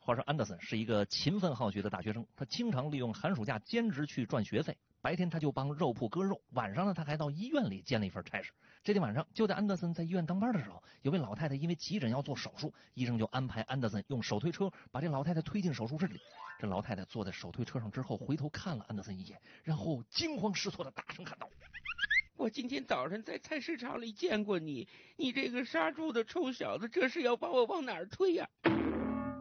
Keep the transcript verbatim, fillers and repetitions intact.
话说安德森是一个勤奋好学的大学生，他经常利用寒暑假兼职去赚学费。白天他就帮肉铺割肉，晚上呢他还到医院里兼了一份差事。这天晚上，就在安德森在医院当班的时候，有位老太太因为急诊要做手术，医生就安排安德森用手推车把这老太太推进手术室里。这老太太坐在手推车上之后，回头看了安德森一眼，然后惊慌失措的大声喊道： 我今天早上在菜市场里见过你，你这个杀猪的臭小子，这是要把我往哪儿推呀、啊？